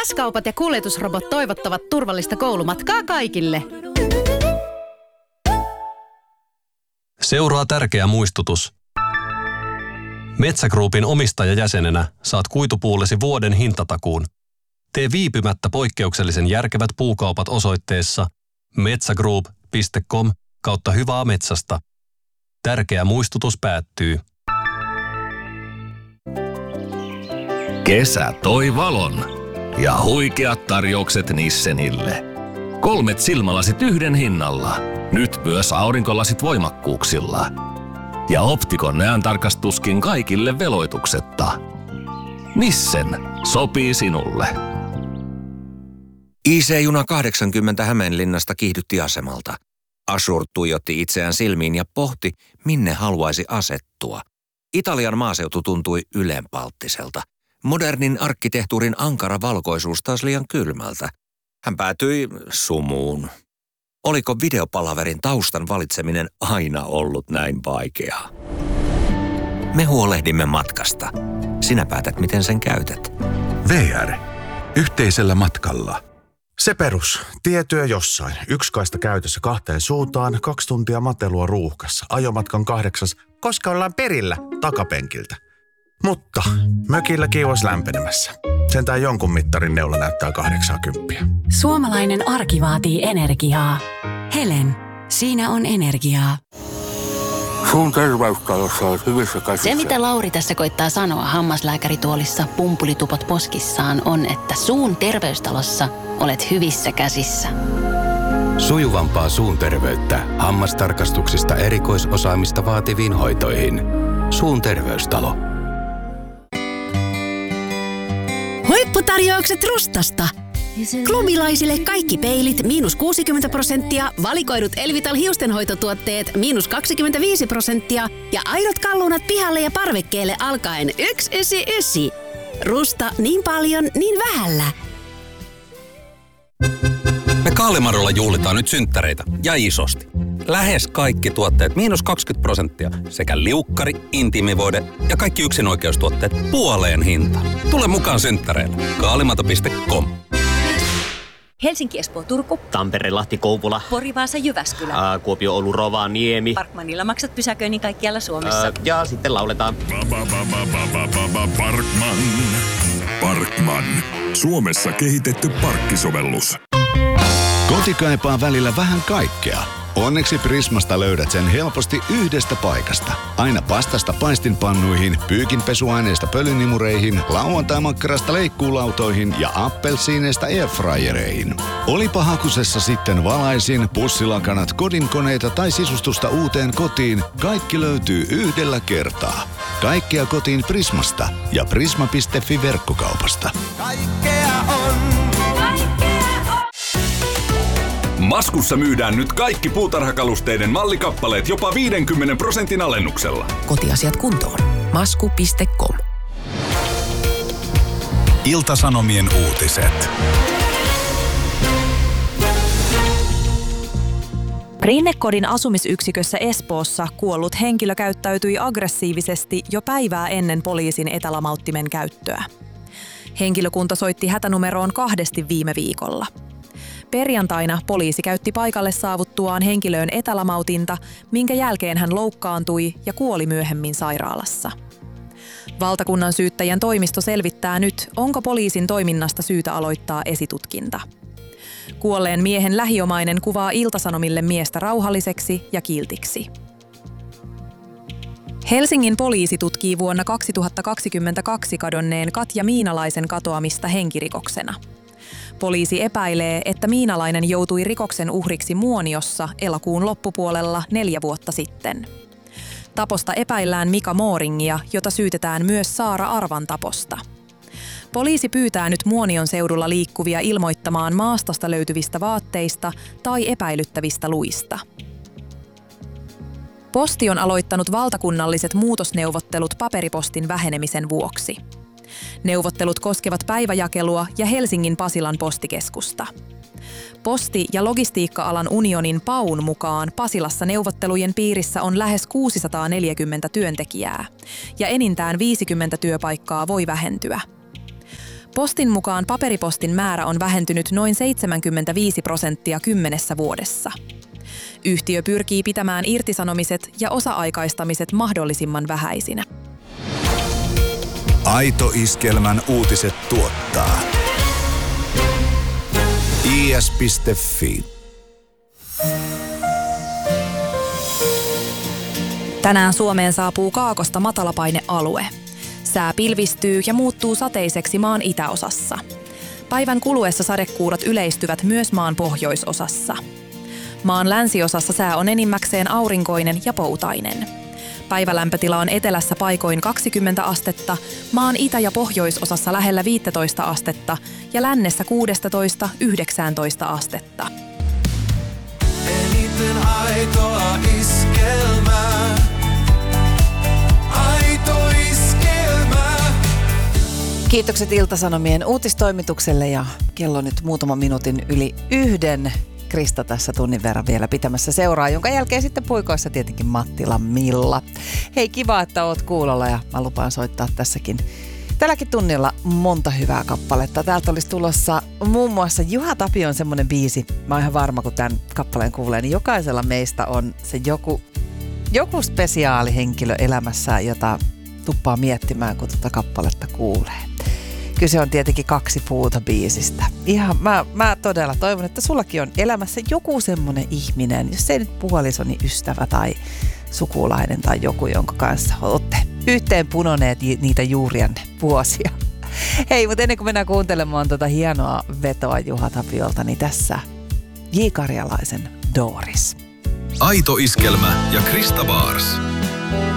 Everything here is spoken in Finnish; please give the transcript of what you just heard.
S-kaupat ja kuljetusrobot toivottavat turvallista koulumatkaa kaikille. Seuraa tärkeä muistutus. Metsä Groupin omistajajäsenenä saat kuitupuullesi vuoden hintatakuun. Tee viipymättä poikkeuksellisen järkevät puukaupat osoitteessa metsagroup.com/hyvää metsästä. Tärkeä muistutus päättyy. Kesä toi valon ja huikeat tarjoukset Nissenille. 3 silmälasit yhden hinnalla. Nyt myös aurinkolasit voimakkuuksilla. Ja Optikon näöntarkastuskin kaikille veloituksetta. Nissen sopii sinulle. IC-juna 80 Hämeenlinnasta kiihdytti asemalta. Ashur tuijotti itseään silmiin ja pohti, minne haluaisi asettua. Italian maaseutu tuntui ylenpalttiselta. Modernin arkkitehtuurin ankara valkoisuus taas liian kylmältä. Hän päätyi sumuun. Oliko videopalaverin taustan valitseminen aina ollut näin vaikeaa? Me huolehdimme matkasta. Sinä päätät, miten sen käytät. VR. Yhteisellä matkalla. Se perus. Tietyö jossain. 1 kaista käytössä 2 suuntaan, 2 tuntia matelua ruuhkassa. Ajomatkan 8, koska ollaan perillä takapenkiltä. Mutta mökillä kiivas lämpenemässä. Sentään jonkun mittarin neula näyttää 80. Suomalainen arki vaatii energiaa. Helen, siinä on energiaa. Suun terveystalossa on hyvissä käsissä. Se, mitä Lauri tässä koittaa sanoa hammaslääkärituolissa pumpulitupot poskissaan, on, että suun terveystalossa olet hyvissä käsissä. Sujuvampaa suun terveyttä hammastarkastuksista erikoisosaamista vaativiin hoitoihin. Suun terveystalo. Huipputarjoukset Rustasta. Klubilaisille kaikki peilit -60%, valikoidut Elvital hiustenhoitotuotteet -25% ja aidot kalunat pihalle ja parvekkeelle alkaen 199. Rusta niin paljon, niin vähällä. Me Kaalimarolla juhlitaan nyt synttäreitä ja isosti. Lähes kaikki tuotteet -20% sekä liukkari, intiimivoide ja kaikki yksinoikeustuotteet puoleen hintaan. Tule mukaan synttäreille. Kaalimato.com. Helsinki, Espoo, Turku. Tampere, Lahti, Kouvola. Pori, Vaasa, Jyväskylä. Kuopio, Oulu, Rovaniemi. Parkmanilla maksat pysäköinnin kaikkialla Suomessa. Ja sitten lauletaan. Parkman. Suomessa kehitetty parkkisovellus. Koti kaipaa välillä vähän kaikkea. Onneksi Prismasta löydät sen helposti yhdestä paikasta. Aina pastasta paistinpannuihin, pyykinpesuaineista pölynimureihin, lauantai-makkarasta leikkuulautoihin ja appelsiineista airfryereihin. Olipa hakusessa sitten valaisin, pussilakanat, kodinkoneita tai sisustusta uuteen kotiin, kaikki löytyy yhdellä kertaa. Kaikkea kotiin Prismasta ja prisma.fi verkkokaupasta. Kaikkea on. Maskussa myydään nyt kaikki puutarhakalusteiden mallikappaleet jopa 50% alennuksella. Kotiasiat kuntoon. Masku.com. Ilta-Sanomien uutiset. Rinnekodin asumisyksikössä Espoossa kuollut henkilö käyttäytyi aggressiivisesti jo päivää ennen poliisin etälamauttimen käyttöä. Henkilökunta soitti hätänumeroon 2 viime viikolla. Perjantaina poliisi käytti paikalle saavuttuaan henkilöön etälamautinta, minkä jälkeen hän loukkaantui ja kuoli myöhemmin sairaalassa. Valtakunnan syyttäjän toimisto selvittää nyt, onko poliisin toiminnasta syytä aloittaa esitutkinta. Kuolleen miehen lähiomainen kuvaa Ilta-Sanomille miestä rauhalliseksi ja kiltiksi. Helsingin poliisi tutkii vuonna 2022 kadonneen Katja Miinalaisen katoamista henkirikoksena. Poliisi epäilee, että Miinalainen joutui rikoksen uhriksi Muoniossa elokuun loppupuolella 4 vuotta sitten. Taposta epäillään Mika Mooringia, jota syytetään myös Saara Arvan taposta. Poliisi pyytää nyt Muonion seudulla liikkuvia ilmoittamaan maastosta löytyvistä vaatteista tai epäilyttävistä luista. Posti on aloittanut valtakunnalliset muutosneuvottelut paperipostin vähenemisen vuoksi. Neuvottelut koskevat päiväjakelua ja Helsingin Pasilan postikeskusta. Posti- ja logistiikka-alan unionin PAUn mukaan Pasilassa neuvottelujen piirissä on lähes 640 työntekijää ja enintään 50 työpaikkaa voi vähentyä. Postin mukaan paperipostin määrä on vähentynyt noin 75% 10 vuodessa. Yhtiö pyrkii pitämään irtisanomiset ja osa-aikaistamiset mahdollisimman vähäisinä. Aito Iskelmän uutiset tuottaa is.fi. Tänään Suomeen saapuu kaakosta matalapainealue. Sää pilvistyy ja muuttuu sateiseksi maan itäosassa. Päivän kuluessa sadekuurot yleistyvät myös maan pohjoisosassa. Maan länsiosassa sää on enimmäkseen aurinkoinen ja poutainen. Päivälämpötila on etelässä paikoin 20 astetta, maan itä- ja pohjoisosassa lähellä 15 astetta ja lännessä 16-19 astetta. Eniten aitoa iskelmää. Aito iskelmää. Kiitokset Ilta-Sanomien uutistoimitukselle ja kello nyt muutaman minuutin yli 1. Krista tässä tunnin verran vielä pitämässä seuraa, jonka jälkeen sitten puikoissa tietenkin Mattila Milla. Hei, kiva, että oot kuulolla ja mä lupaan soittaa tälläkin tunnilla monta hyvää kappaletta. Täältä olisi tulossa muun muassa Juha Tapion semmoinen biisi. Mä oon ihan varma, kun tämän kappaleen kuulee, niin jokaisella meistä on se joku spesiaali henkilö elämässään, jota tuppaa miettimään, kun tuota kappaletta kuulee. Kyse on tietenkin 2 puuta -biisistä. Ihan, mä todella toivon, että sullakin on elämässä joku semmoinen ihminen, jos ei nyt puolisoni ystävä tai sukulainen tai joku, jonka kanssa olette yhteen punoneet niitä juurianne vuosia. Hei, mutta ennen kuin mennään kuuntelemaan tuota hienoa vetoa Juha Tapiolta, niin tässä J. Karjalaisen Doris. Aito Iskelmä ja Krista Baars.